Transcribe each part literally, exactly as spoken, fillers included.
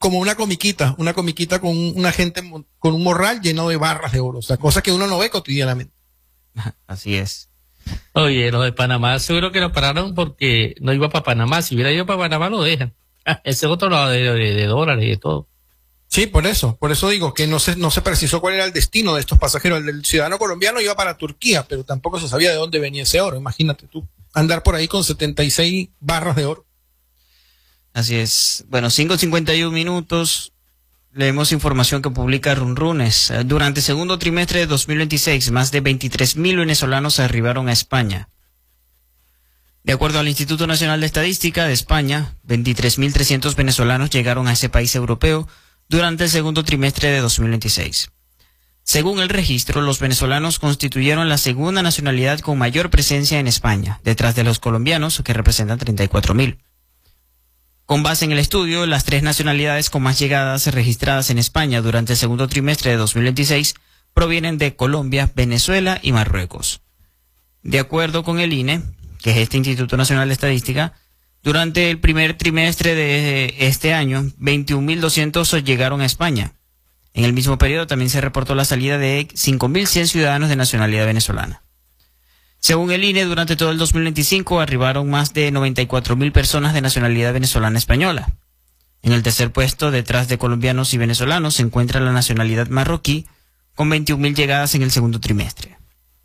como una comiquita, una comiquita con una gente con un morral lleno de barras de oro, o sea, cosas que uno no ve cotidianamente. Así es. Oye, lo de Panamá seguro que lo pararon porque no iba para Panamá. Si hubiera ido para Panamá lo dejan. Ese es otro lado de, de, de dólares y de todo. Sí, por eso, por eso digo que no se, no se precisó cuál era el destino de estos pasajeros. El del ciudadano colombiano iba para Turquía, pero tampoco se sabía de dónde venía ese oro. Imagínate tú, andar por ahí con setenta y seis barras de oro. Así es. Bueno, cinco cincuenta y uno minutos. Leemos información que publica Runrunes. Durante el segundo trimestre de dos mil veintiséis, más de veintitrés mil venezolanos arribaron a España. De acuerdo al Instituto Nacional de Estadística de España, veintitrés mil trescientos venezolanos llegaron a ese país europeo durante el segundo trimestre de dos mil veintiséis. Según el registro, los venezolanos constituyeron la segunda nacionalidad con mayor presencia en España, detrás de los colombianos, que representan treinta y cuatro mil. Con base en el estudio, las tres nacionalidades con más llegadas registradas en España durante el segundo trimestre de dos mil veintiséis provienen de Colombia, Venezuela y Marruecos. De acuerdo con el I N E, que es este Instituto Nacional de Estadística, durante el primer trimestre de este año, veintiún mil doscientos llegaron a España. En el mismo periodo también se reportó la salida de cinco mil cien ciudadanos de nacionalidad venezolana. Según el I N E, durante todo el dos mil veinticinco arribaron más de noventa y cuatro mil personas de nacionalidad venezolana española. En el tercer puesto, detrás de colombianos y venezolanos, se encuentra la nacionalidad marroquí, con veintiún mil llegadas en el segundo trimestre.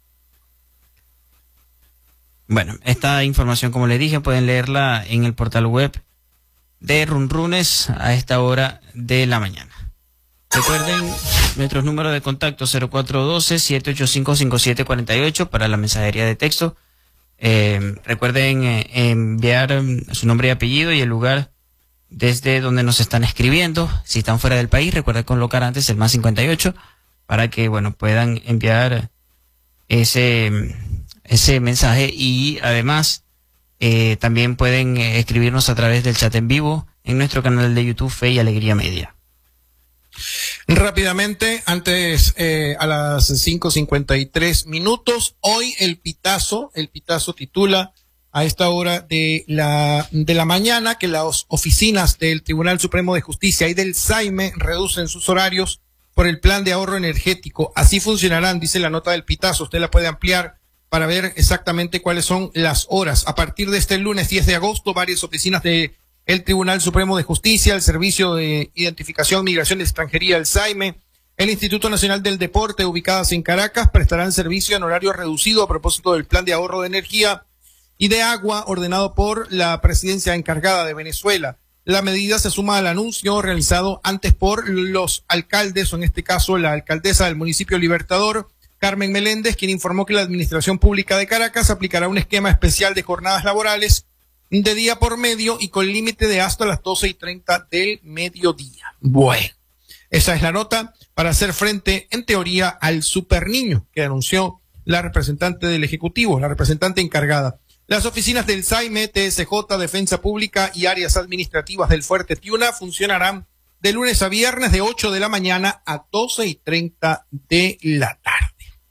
Bueno, esta información, como les dije, pueden leerla en el portal web de Runrunes a esta hora de la mañana. Recuerden nuestros números de contacto cero cuatro uno dos, siete ocho cinco, cinco siete cuatro ocho para la mensajería de texto. Eh, recuerden eh, enviar um, su nombre y apellido y el lugar desde donde nos están escribiendo. Si están fuera del país, recuerden colocar antes el más cincuenta y ocho para que bueno puedan enviar ese, ese mensaje. Y además eh, también pueden eh, escribirnos a través del chat en vivo en nuestro canal de YouTube Fe y Alegría Media. Rápidamente, antes eh, a las cinco cincuenta y tres minutos, hoy el Pitazo, el Pitazo titula a esta hora de la de la mañana que las oficinas del Tribunal Supremo de Justicia y del S A I M E reducen sus horarios por el plan de ahorro energético. Así funcionarán, dice la nota del Pitazo. Usted la puede ampliar para ver exactamente cuáles son las horas. A partir de este lunes diez de agosto, varias oficinas de el Tribunal Supremo de Justicia, el Servicio de Identificación, Migración y Extranjería, el S A I M E, el Instituto Nacional del Deporte, ubicadas en Caracas, prestarán servicio en horario reducido a propósito del plan de ahorro de energía y de agua ordenado por la presidencia encargada de Venezuela. La medida se suma al anuncio realizado antes por los alcaldes, o en este caso la alcaldesa del municipio Libertador, Carmen Meléndez, quien informó que la Administración Pública de Caracas aplicará un esquema especial de jornadas laborales de día por medio y con límite de hasta las doce y treinta del mediodía. Bueno, esa es la nota para hacer frente, en teoría, al super niño que anunció la representante del Ejecutivo, la representante encargada. Las oficinas del S A I M E, T S J, Defensa Pública y áreas administrativas del Fuerte Tiuna funcionarán de lunes a viernes de ocho de la mañana a doce y treinta de la tarde.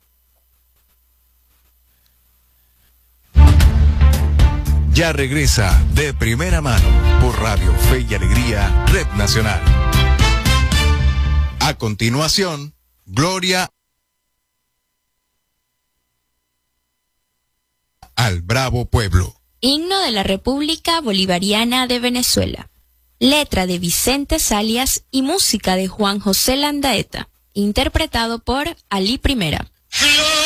Ya regresa De Primera Mano por Radio Fe y Alegría, Red Nacional. A continuación, Gloria al Bravo Pueblo. Himno de la República Bolivariana de Venezuela. Letra de Vicente Salias y música de Juan José Landaeta. Interpretado por Ali Primera.